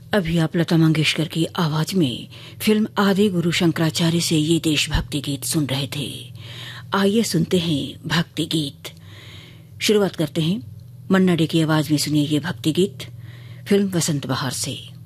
अभी आप लता मंगेशकर की आवाज में फिल्म आदि गुरु शंकराचार्य से ये देशभक्ति गीत सुन रहे थे। आइए सुनते हैं भक्ति गीत। शुरुआत करते हैं मन्ना डे की आवाज में। सुनिए ये भक्ति गीत फिल्म वसंत बहार से।